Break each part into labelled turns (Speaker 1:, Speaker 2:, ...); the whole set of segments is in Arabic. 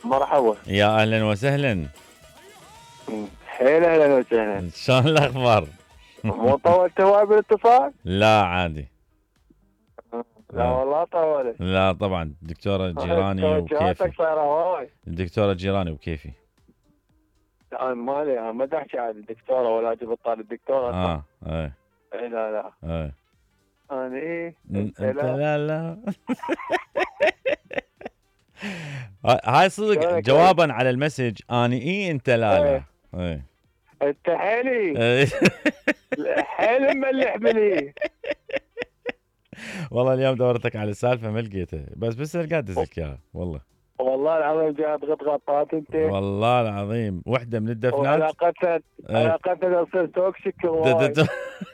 Speaker 1: مرحبا.
Speaker 2: يا اهلا وسهلا.
Speaker 1: حيل اهلا وسهلا.
Speaker 2: شلون الاخبار؟
Speaker 1: مو طولت هواي بالاتصال؟
Speaker 2: لا عادي.
Speaker 1: لا والله طولت.
Speaker 2: لا طبعا دكتورة جيراني وكيفي.
Speaker 1: توجهاتك صايره هواي.
Speaker 2: الدكتورة جيراني وكيفي.
Speaker 1: انا مالي، انا ما احكي عن الدكتوره ولا اجيب الطال الدكتوره.
Speaker 2: ايه
Speaker 1: إيه لا لا
Speaker 2: ايه
Speaker 1: انا ايه
Speaker 2: انت
Speaker 1: لا.
Speaker 2: لا هاي صدق
Speaker 1: شلونك
Speaker 2: جوابا على المسج اني ايه انت لا لا.
Speaker 1: إيه.
Speaker 2: ايه
Speaker 1: انت حيلي
Speaker 2: إيه.
Speaker 1: حيل مملح بلي.
Speaker 2: والله اليوم دورتك على السالفة ما لقيتها، بس لقيت دزلك اياها والله.
Speaker 1: والله العظيم جاي تغط غطات انت.
Speaker 2: والله العظيم وحدة من الدفنات.
Speaker 1: وعلاقتنا
Speaker 2: إيه.
Speaker 1: تصير توكسيك
Speaker 2: د-
Speaker 1: هواي.
Speaker 2: د- د-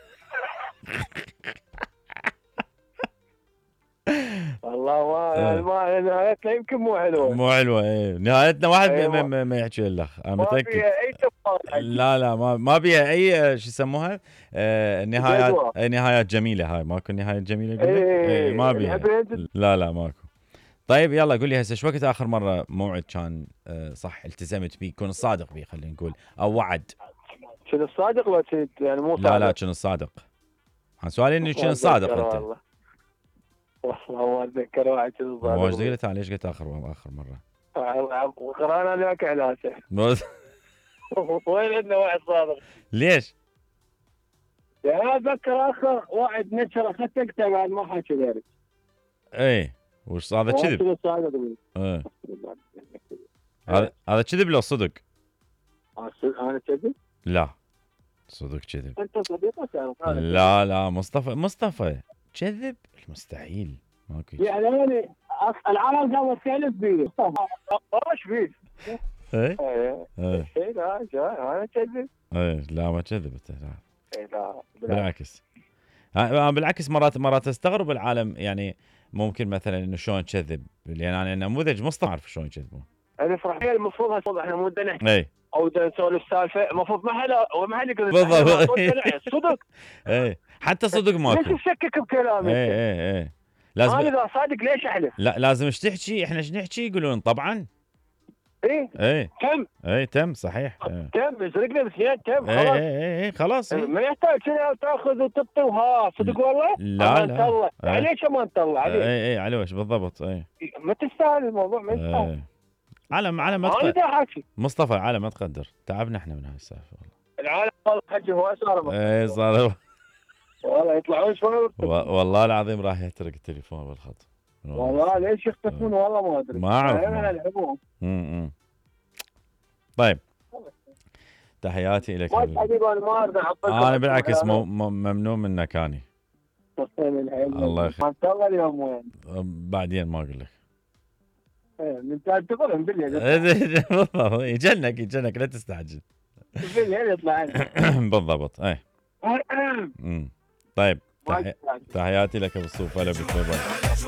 Speaker 1: والله ما نهايتنا يمكن مو حلوه.
Speaker 2: مو حلوة. ايه نهايتنا واحد
Speaker 1: أيوة.
Speaker 2: ما يحكي الاخ انا
Speaker 1: ما
Speaker 2: متأكد.
Speaker 1: فيها اي تفاصيل.
Speaker 2: لا ما بيها اي شو يسموها نهايات. نهايات جميله. هاي ماكو نهايات جميله يقول لك.
Speaker 1: إيه
Speaker 2: ما بيها. لا ماكو. طيب يلا قول لي هسه شو وقت اخر مره موعد كان صح التزمت بيه، كون الصادق بيه خلينا نقول، او وعد.
Speaker 1: شنو الصادق ولا يعني مو صادق؟
Speaker 2: لا كن الصادق. عن سؤالي انه كن الصادق انت.
Speaker 1: والله ما اتذكر واحد شنو الصادق.
Speaker 2: مو ايش قلت عليه؟ ايش قلت اخر مره؟
Speaker 1: قرانا لك علاسه. وين عندنا واحد صادق؟
Speaker 2: ليش؟
Speaker 1: يعني انا اتذكر اخر واحد نشر اخذته بعد ما حكى غيرك.
Speaker 2: ايه وش هذا كذب؟
Speaker 1: شنو الصادق؟
Speaker 2: ايه هذا كذب لو صدق؟
Speaker 1: انا كذب؟
Speaker 2: لا صدق كذب.
Speaker 1: انت صديقك يعني؟
Speaker 2: لا مصطفى كذب مستحيل ماكو.
Speaker 1: يعني انا العالم قامت تالف بيه. ايش بيه؟
Speaker 2: ايه
Speaker 1: ايه لا انا كذب.
Speaker 2: ايه لا ما كذبت. لا
Speaker 1: ايه لا
Speaker 2: بالعكس. بالعكس مرات استغرب العالم يعني ممكن مثلا انه شلون كذب، لان انا نموذج مصطفى اعرف شلون يكذبون.
Speaker 1: انا فرحيه المفروض احنا مو بدنا نحكي
Speaker 2: ايه
Speaker 1: او بدنا نسولف سالفه، المفروض ما حدا يقول
Speaker 2: بالضبط.
Speaker 1: صدق.
Speaker 2: ايه حتى صدق ماكو.
Speaker 1: ليش تشكك بكلامي؟
Speaker 2: ايه لازم.
Speaker 1: انا اذا صادق ليش احلف؟
Speaker 2: لا لازم ايش تحكي، احنا ايش نحكي يقولون طبعا.
Speaker 1: ايه
Speaker 2: تم صحيح.
Speaker 1: تم يسرقنا بسيان تم خلاص.
Speaker 2: ايه خلاص.
Speaker 1: ما يحتاج شنو تاخذ وتبطي وها صدق والله.
Speaker 2: لا
Speaker 1: نطلع ليش ما نطلع عليه؟
Speaker 2: ايه على وش بالضبط. ايه
Speaker 1: ما تستاهل الموضوع، ما يستاهل.
Speaker 2: عالم ما تقدر مصطفى، عالم ما تقدر، تعبنا احنا من هاي السالفه والله.
Speaker 1: العالم والله حجي هو صار.
Speaker 2: ايه صار
Speaker 1: والله يطلعون شوي.
Speaker 2: والله العظيم راح يحترق التليفون بالخط.
Speaker 1: والله ليش يختفون والله ما ادري.
Speaker 2: ما اعرف. طيب تحياتي لك. انا بالعكس ممنون منك اني. الله يخليك.
Speaker 1: الله اليوم وين؟
Speaker 2: بعدين ما اقول لك.
Speaker 1: انت تقولهم بالليل.
Speaker 2: بالضبط يجنك لا تستعجل.
Speaker 1: بالليل يطلع
Speaker 2: بالضبط. ايه طيب تحياتي لك ابو الصوف. هلا بك.